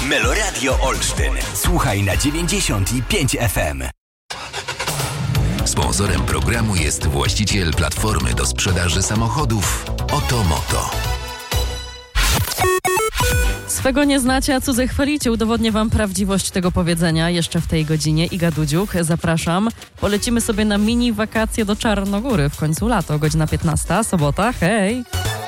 Meloradio Olsztyn. Słuchaj na 95 FM. Sponsorem programu jest właściciel platformy do sprzedaży samochodów Otomoto. Swego nie znacie, a cudze chwalicie. Udowodnię wam prawdziwość tego powiedzenia jeszcze w tej godzinie. Iga Dudziuk, zapraszam. Polecimy sobie na mini wakacje do Czarnogóry. W końcu lato, godzina 15, sobota. Hej!